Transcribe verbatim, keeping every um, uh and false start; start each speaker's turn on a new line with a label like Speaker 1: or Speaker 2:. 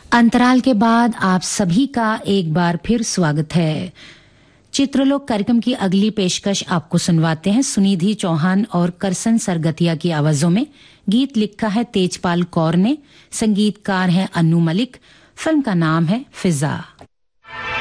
Speaker 1: अंतराल के बाद आप सभी का एक बार फिर स्वागत है। चित्रलोक कार्यक्रम की अगली पेशकश आपको सुनवाते हैं सुनिधि चौहान और करसन सरगतिया की आवाजों में। गीत लिखा है तेजपाल कौर ने, संगीतकार है अनु मलिक, फिल्म का नाम है फिजा।